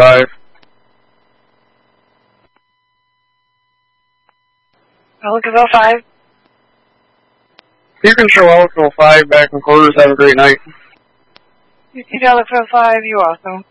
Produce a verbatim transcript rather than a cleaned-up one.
five. Ellicott oh five. You can show Ellicott oh five back in quarters. Have a great night. You see Ellicott oh five, you also.